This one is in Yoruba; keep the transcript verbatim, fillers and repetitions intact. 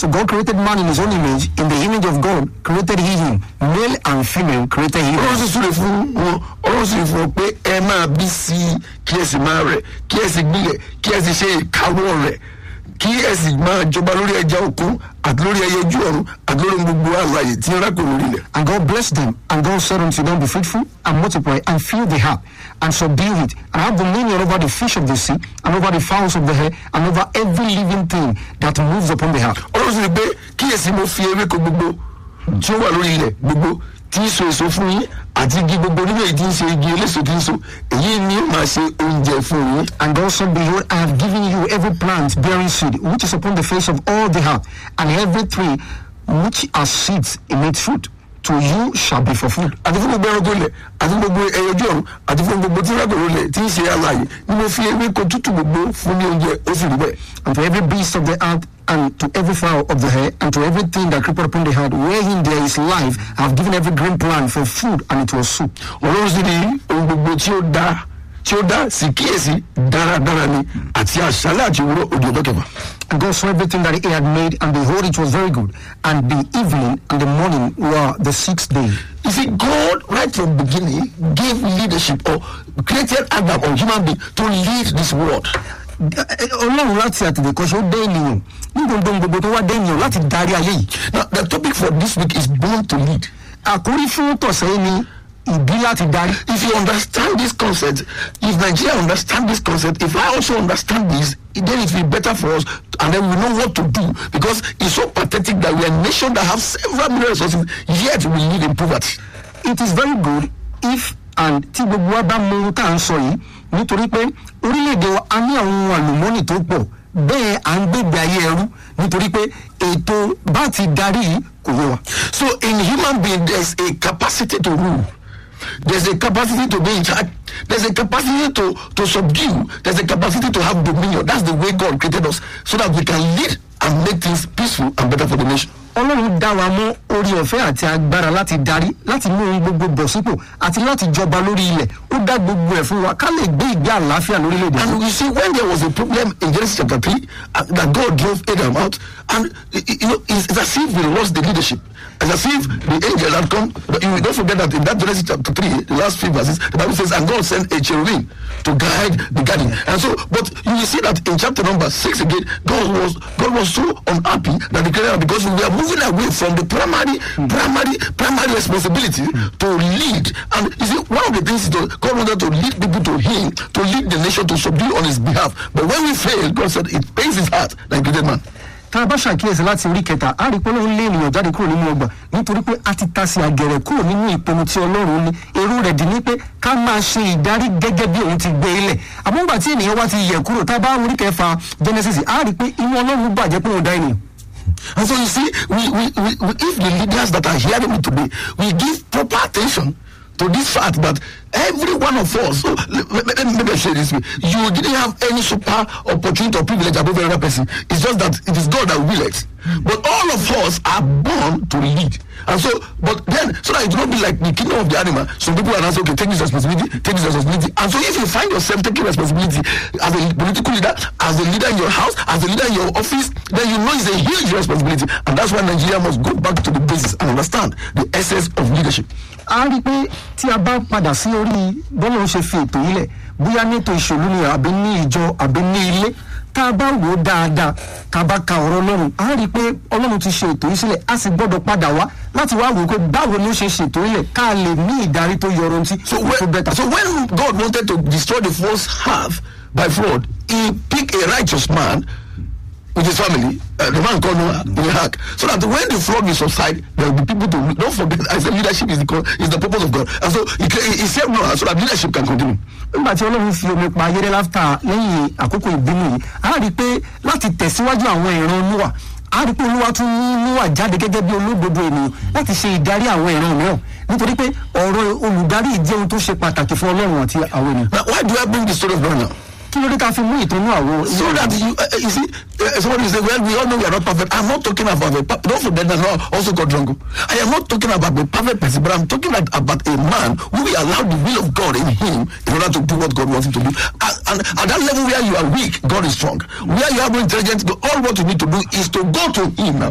So God created man in his own image. In the image of God created he him. Male and female created he ọlọ́run sì them. súre fún wọn ọlọ́run sì fún wọn pé ẹ máa bí sí i kí ẹ sì máa rẹ̀ kí ẹ sì gbilẹ̀ kí ẹ sì ṣe ìkáwọ́ rẹ̀ kí ẹ sì máa jọba lórí ẹja òkun àti lórí ẹyẹ ojú ọ̀run àti lórí gbogbo àlàyé tí ń rákò lórí ilẹ̀. And God blessed them, and God said unto them, be fruitful and multiply and fill the earth and subdue it, and have dominion over the fish of the sea and over the fowls of the air and over every living thing that moves upon the earth. ọlọ́run sì ní pé kí ẹ sì mo fi ewéko gbogbo tí ó wà lórí ilẹ̀ gbogbo tí ń so èso fún yín àti igi gbogbo nínú èyí tí ń ṣe igi eléso tí ń so èyí ni ó máa ṣe oúnjẹ fún yín. And God said, behold, I have given you every plant bearing seed, which is upon the face of all the earth, and every tree which has seeds in its fruit. To you shall be for food. àti fún gbogbo ẹranko ilẹ̀ àti gbogbo ẹyẹ ojú ọ̀run àti fún gbogbo tí ń rákò lórí ilẹ̀ tí ń ṣe àlàyé ni mo fi ewéko tútù gbogbo fún ní oúnjẹ ó sì rí bẹ́ẹ̀. And to every beast of the earth, and to every fowl of the air, and to everything that creepeth upon the earth, wherein there is life, I have given every green plant for food, and it was so. ọlọ́run sì ní ohun gbogbo tí ó dá tí ó dá sì kíyèsí dáradára ni àti àṣálẹ́ àti òwúrọ̀ òde ọjọ́ kẹfà. And God saw everything that he had made, and behold, it was very good. And the evening and the morning were the sixth day. You see, God right from the beginning gave leadership or created Adam or human being to lead this world. Ọlọ́run láti àtìlẹ́kọ́ṣe ó dé ènìyàn ní gbogbo gbogbo tó wá dé ènìyàn láti darí ayé yìí. Now the topic for this week is born to lead. Àkórí fún tọ̀sẹ̀ yìí ni ìbí láti darí. If you understand this concept, if Nigeria understand this concept, if I also understand this, then it will be better for us, and then we know what to do, because it's so pathetic that we are a nation that have several million resources, yet we live in poverty. It is very good if and tí gbogbo wa bá mọ ohun tá à ń sọ yìí, nítorí pé orílẹ̀-èdè wa a ní àwọn ohun àlùmọ́nì tó pọ̀, bẹ́ẹ̀ à ń gbégbé ayé ẹrú nítorí pé ètò bá ti darí yìí kò yé wa. So in human being there is a capacity to rule. There's a capacity to be in charge. There's a capacity to, to subdue. There's a capacity to have dominion. That's the way God created us, so that we can lead and make things peaceful and better for the nation. Ọlọ́run dá wa mọ́ orí ọ̀fẹ́ àti agbára láti darí, láti mú ohun gbogbo bọ̀ sípò àti láti jọba lórí ilẹ̀. Ó dá gbogbo ẹ̀ fún wa ká lè gbé ìgbé àlàáfíà lórílẹ̀-èdè. And you see, when there was a problem in Genesis chapter three, uh, that God drove Adam out, and you know, it's, it's as if we lost the leadership. It's as if the angel had come. But you don't forget that in that Genesis chapter three, the last few verses, the Bible says, and God sent a cherubim to guide the garden. And so, but you will see that in chapter number six again, God was God was so unhappy that the creator, because we were moving away from the primary, mm. primary, primary responsibility mm. to lead. And you see, one of the things is to, God wanted to lead people to Him, to lead the nation, to subdue on His behalf. But when we failed, God said it pains His heart like a dead man. Tá a bá ṣàkíyèsí láti orí kẹta, a rí pé Ọlọ́run lé ènìyàn jáde kúrò nínú ọgbà nítorí pé a ti tasí àgẹ̀rẹ̀ kúrò nínú ìpinnu tí Ọlọ́run ní. Èrò rẹ̀ dì ní pé ká máa ṣe ìdarí gẹ́gẹ́ bí òun ti gbé ilẹ̀. Àmọ́ nígbà tí ènìyàn wá ti yẹ̀ kúrò, tá a bá orí kẹfà Genesis, a rí pé inú Ọlọ́run bàjẹ́ pé òun dá ènìyàn. And so you see, we, we, we, we, if the leaders that are hearing me today, we give proper attention to this fact that every one of us, so let, let, let, let me say this way, you didn't have any super opportunity or privilege above another person. It's just that it is God that will it. But all of us are born to lead. And so, but then, so that it will not be like the kingdom of the animal. Some people are now saying, okay, take this responsibility, take this responsibility. And so if you find yourself taking responsibility as a political leader, as a leader in your house, as a leader in your office, then you know it's a huge responsibility. And that's why Nigeria must go back to the basis and understand the essence of leadership. A rí pé tí a bá padà sí orí bọ́lá ń ṣe fi ètò ilẹ̀, bóyá ní ètò ìṣèlú ni àbí ní ìjọ àbí ní ilé, tá a bá wò ó dáadáa, tá a bá ka ọ̀rọ̀ Ọlọ́run, a rí pé Ọlọ́run ti ṣe ètò yìí sílẹ̀, a sì gbọ́dọ̀ padà wá láti wá wò ó pé báwo ni ó ṣe ṣètò ilẹ̀ ká lè ní ìdarí tó yọrantí. So when, so when God wanted to destroy the first half by flood, He picked a righteous man with his family, uh, the man called Noah, in the ark, so that when the flood will subside, there will be people to don't forget. I said leadership is the is the purpose of God, and so he, he, he saved Noah so that leadership can continue. Nígbà tí Ọlọ́run fi omi pa ayére láfta lẹ́yìn àkókò ìbínú yìí, a rí pé láti tẹ̀síwájú àwọn ìran Noah, a rí pé Olúwa tún mú Noah jáde gẹ́gẹ́ bí olódodo ènìyàn láti ṣe ìdarí àwọn ìran mìíràn, nítorí pé ọ̀rọ̀ olùdarí jẹ́ ohun tó ṣe pàtàkì fún Ọlọ́run àti àwọn ènìyàn. Now, why do I bring the story of Noah? Kí ló dé ká fi mú ìtọ́nú àwọn. So that you, uh, you see, uh, somebody say, well, we all know we are not perfect. I'm not talking about a don't forget that Noah also got drunk. I am not talking about a perfect person, but I'm talking about a man who will allow the will of God in him in order to do what God wants him to do. And, and at that level where you are weak, God is strong. Where you are no intelligence, all what you need to do is to go to Him now.